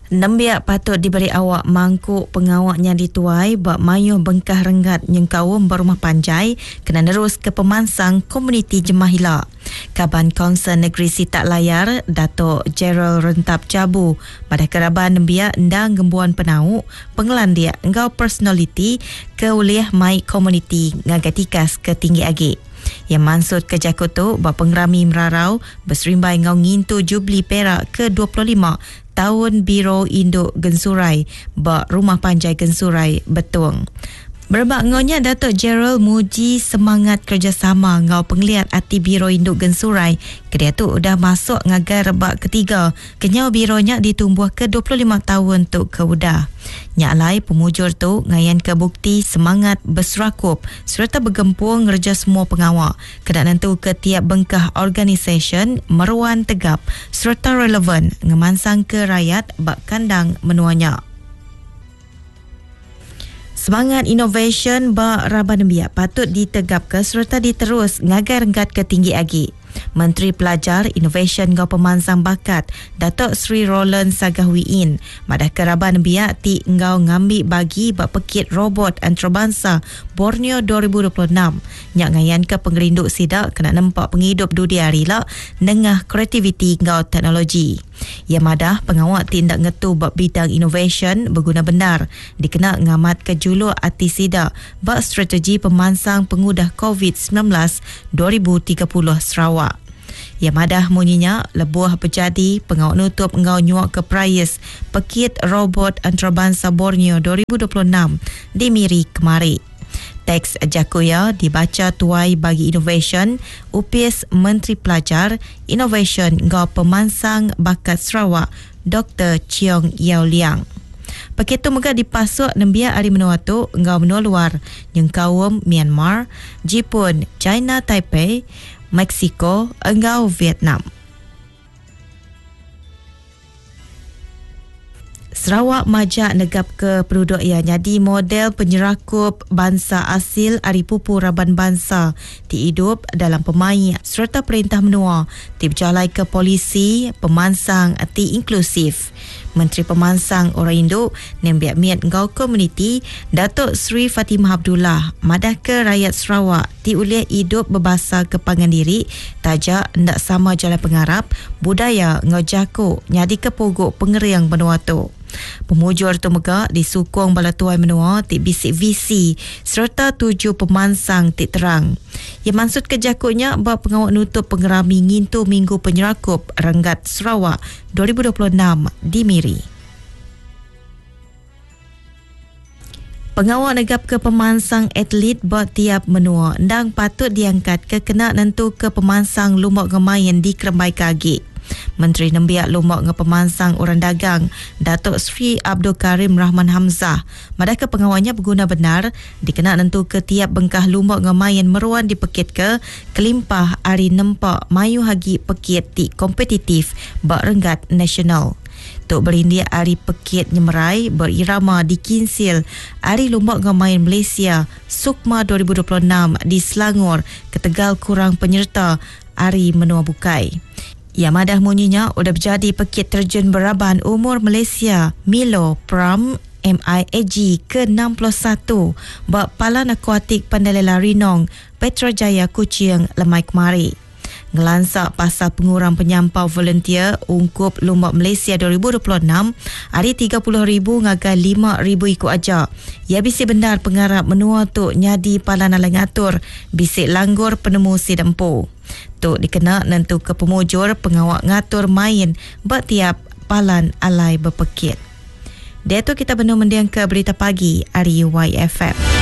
Nembiak patut diberi awak mangkuk pengawaknya dituai bak mayuh bengkah renggat yang kaum berumah panjai kena nerus ke pemansang komuniti Jemaah Hilak. Kaban Kaunsil Negeri Sitak Layar, Datuk Gerald Rentap Jabu, pada keraban nembiak ndang gembuan penau pengelandia engkau personality ke uliah mai komuniti ngagatikas ke tinggi agi. Yang mansud ke Jakoto bak pengerami merarau berserimbai ngau ngintu Jubli Perak ke-25 tahun Biro Induk Gensurai bak Rumah Panjai Gensurai Betung. Berbak ngonya Datuk Gerald muji semangat kerjasama ngau penglihat ati Biro Induk Gensurai. Kedia tu dah masuk ngagai rebak ketiga. Kenyau bironya ditumbuh ke 25 tahun tu ke udah. Nyak lai pemujur tu ngayan ke bukti semangat berserakup serta bergempung ngerja semua pengawal. Kena nentu ke tiap bengkah organisasi meruan tegap serta relevan ngemansang ke rakyat bak kandang menuanya. Semangat innovation bak Raban Nembiak patut ditegapkan serta diterus ngagai renggat ke tinggi agi. Menteri Pelajar, Innovation ngau Pemansang Bakat, Datuk Sri Roland Sagahwiin, madah keraban biak ti ngau ngambil bagi bak pekit robot antarabangsa Borneo 2026. Nyak ngayan ke pengerinduk sidak kena nampak penghidup dunia rila nengah kreativiti ngau teknologi. Ia madah pengawak tindak ngetu bak bidang innovation berguna benar dikena ngamat ke juluk ati sidak bak strategi pemansang pengudah COVID-19 2030 Sarawak. Ia madah munyinya lebuah berjadi pengawak nutup ngau nyuak ke prize pekit robot antarabangsa Borneo 2026 di Miri kemari. Teks Jakuya dibaca tuai bagi innovation upis Menteri Pelajar, Innovation ngau Pemansang Bakat Sarawak Dr. Cheong Yao Liang. Paketu megah dipasuk nembiak hari menua tu ngau menua luar yang kaum Myanmar, Jepun, China Taipei, Meksiko, engau Vietnam. Sarawak majak negap ke penduduk ia jadi model penyerakup bangsa asil Ari Pupu Raban Bangsa ti hidup dalam pemain serta perintah menua ti berjalai ke polisi pemansang ti inklusif. Menteri Pemansang Orang Induk nembiak miat ngau komuniti Datuk Sri Fatimah Abdullah madah ke rakyat Sarawak ti uliah hidup berbahasa kepangan diri tajak ndak sama jalan pengarap budaya ngau jakuk nyadi ke pogok pengeriang benua tu. Pemujur tu megak disukung bala tuai menua ti bisik visi serta 7 pemansang ti terang. Ia maksud ke jakutnya bak pengawak nutup pengerami ngintu Minggu Penyerakup Renggat Sarawak 2026 di Miri. Pengawak negap ke pemansang atlet bak tiap menua ndang patut diangkat ke kena nentu ke pemansang lumak ngemayan di Kerembai Kagi. Menteri Nembiak Lumak nge Pemansang Orang Dagang Datuk Sri Abdul Karim Rahman Hamzah madah ke pengawalnya berguna benar dikena nentu ke tiap bengkah lumak ngemayan meruan dipekit ke kelimpah ari nempak mayu hagi pekit ti kompetitif bak renggat nasional. Tok berindia ari pekit nyemerai berirama di Kinsil ari lumak ngemayan Malaysia Sukma 2026 di Selangor ke Tegal kurang penyerta ari menua bukai. Ia madah munyinya udah berjadi pekit terjun beraban umur Malaysia Milo Pram MIAG ke-61 bak Palan Akuatik Pandalela Rinong Petrojaya Kuching lemai kemari. Ngelansak pasal pengurang penyampau volunteer ungkup Lumak Malaysia 2026 hari 30,000 ngagai 5,000 ikut aja. Ia bisik benar pengarap menua tu nyadi Palan alai ngatur bisik langgur penemu sidempu. Tuk dikena nentu ke pemujur pengawak ngatur main bak tiap palan alai berpekit. Dia tu kita benar mendiang ke berita pagi hari YFM.